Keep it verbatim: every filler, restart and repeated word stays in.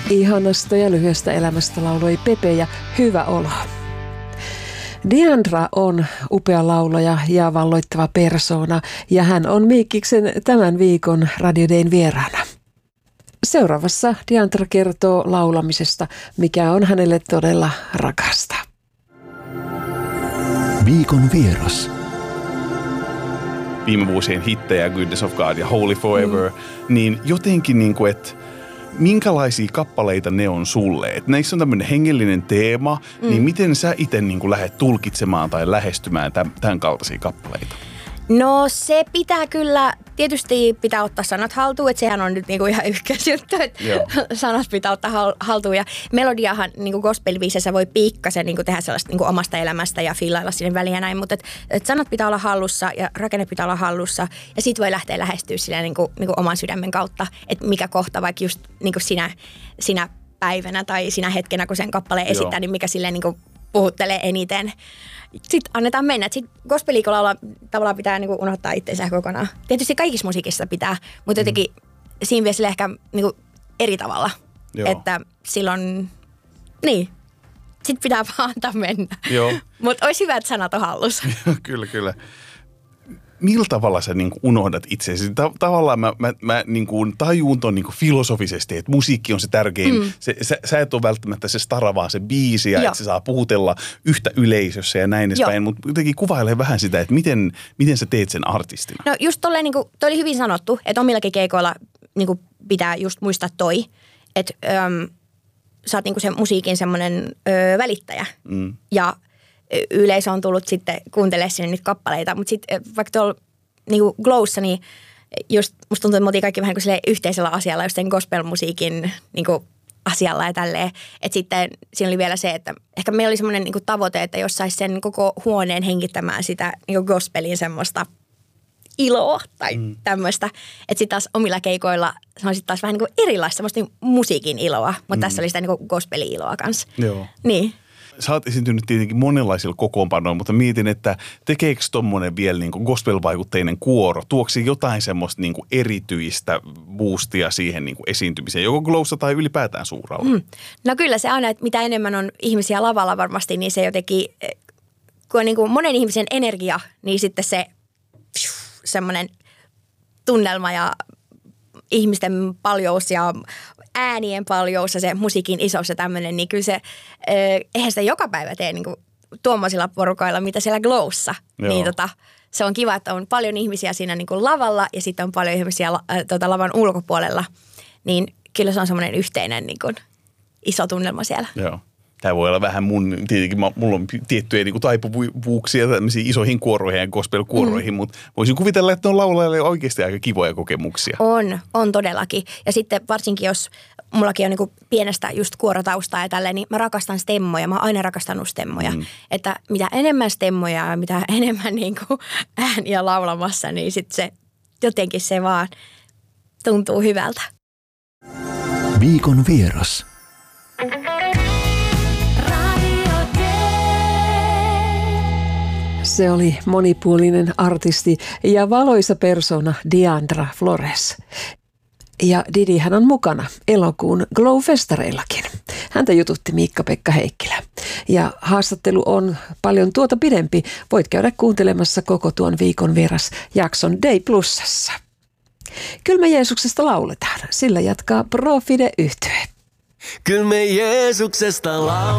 Ihanasta ja lyhyestä elämästä lauloi Pepe ja Hyvä olo. Diandra on upea laulaja ja valloittava persoona ja hän on Miikkiksen tämän viikon Radio Dayn vieraana. Seuraavassa Diandra kertoo laulamisesta, mikä on hänelle todella rakasta. Viikon vieras. Viime vuosien hittejä, Goodness of God ja Holy Forever, mm. niin jotenkin niin kuin, että minkälaisia kappaleita ne on sulle? Et näissä on tämmöinen hengellinen teema, mm. niin miten sä itse niin kuin lähdet tulkitsemaan tai lähestymään tämän, tämän kaltaisia kappaleita? No se pitää kyllä, tietysti pitää ottaa sanat haltuun, että sehän on nyt niinku ihan ykkösjuttu, että sanat pitää ottaa haltuun. Ja melodiahan niinku gospel-biiseissä voi pikkasen niinku tehdä sellaista niinku omasta elämästä ja fiilailla sinne väliin ja näin, mutta et, et sanat pitää olla hallussa ja rakenne pitää olla hallussa. Ja sit voi lähteä lähestyä silleen niinku, niinku oman sydämen kautta, että mikä kohta vaikka just niinku sinä, sinä päivänä tai sinä hetkenä, kun sen kappaleen esittää, Joo. niin mikä silleen niinku puhuttelee eniten. Sitten annetaan mennä. Sitten gospeliikolla tavallaan pitää niinku unohtaa itseensä kokonaan. Tietysti kaikissa musiikissa pitää, mutta jotenkin mm. siinä vie sille ehkä niinku eri tavalla. Joo. Että silloin, niin, sitten pitää vaan antaa mennä. Mutta olisi hyvä, että sanat on hallussa. Kyllä, kyllä. Millä tavalla sä niin kuin unohdat itseäsi? Ta- tavallaan mä, mä, mä niin kuin tajuun ton niin kuin filosofisesti, että musiikki on se tärkein. Mm. Se, sä, sä et ole välttämättä se stara, vaan se biisi, ja että se saa puhutella yhtä yleisössä ja näin edespäin. Mutta jotenkin kuvailee vähän sitä, että miten, miten sä teet sen artistina. No just tolleen, niin kuin, toi oli hyvin sanottu, että omillakin keikoilla niin kuin pitää just muistaa toi, että öm, sä oot niin kuin sen musiikin semmoinen ö, välittäjä. Mm. Ja yleisö on tullut sitten kuuntelemaan sinne nyt kappaleita, mutta sitten vaikka tuolla niinku Glowssa, niin just musta tuntuu, että me oltiin kaikki vähän kuin yhteisellä asialla, just sen gospel-musiikin niinku asialla ja tälleen. Että sitten siinä oli vielä se, että ehkä meillä oli semmoinen niinku tavoite, että jos saisi sen koko huoneen hengittämään sitä niinku gospelin semmoista iloa tai mm. tämmöistä. Että sitten taas omilla keikoilla se on sitten taas vähän niin kuin erilaista semmoista niinku musiikin iloa, mutta mm. tässä oli sitä niinku gospeli-iloa kanssa. Joo. Niin. Sä oot esiintynyt tietenkin monenlaisilla kokoonpanoilla, mutta mietin, että tekeekö tommonen vielä niin kuin gospel-vaikutteinen kuoro? Tuoksi jotain semmoista niin kuin erityistä boostia siihen niin kuin esiintymiseen, joko Glowssa tai ylipäätään suuralla? Mm. No kyllä se aina, että mitä enemmän on ihmisiä lavalla varmasti, niin se jotenkin, kun on niin kuin monen ihmisen energia, niin sitten se semmoinen tunnelma ja ihmisten paljous ja äänien paljous ja se musiikin isous ja tämmöinen, niin kyllä se, eihän sitä joka päivä tee niin kuin tuommoisilla porukoilla, mitä siellä Glowssa. Niin tota, se on kiva, että on paljon ihmisiä siinä niin kuin lavalla ja sitten on paljon ihmisiä äh, tota, lavan ulkopuolella. Niin kyllä se on semmoinen yhteinen niin kuin iso tunnelma siellä. Joo. Tämä voi olla vähän mun, tietenkin mulla on tiettyjä niin kuin taipuvuuksia tämmöisiin isoihin kuoroihin ja gospel-kuoroihin, mm. mutta voisin kuvitella, että on laulajille oikeasti aika kivoja kokemuksia. On, on todellakin. Ja sitten varsinkin, jos mullakin on niin kuin pienestä just kuorotaustaa ja tälleen, niin mä rakastan stemmoja. Mä oon aina rakastanut stemmoja. Mm. Että mitä enemmän stemmoja ja mitä enemmän niin kuin ääniä laulamassa, niin sitten se jotenkin se vaan tuntuu hyvältä. Viikon vieras. Se oli monipuolinen artisti ja valoisa persona Diandra Flores. Ja Didihän on mukana elokuun Glow-festareillakin. Häntä jututti Miikka-Pekka Heikkilä. Ja haastattelu on paljon tuota pidempi. Voit käydä kuuntelemassa koko tuon viikon vieras jakson Day Plusassa. Kyllä me Jeesuksesta lauletaan. Sillä jatkaa Profide Yhtye. Kyllä me Jeesuksesta lauletaan.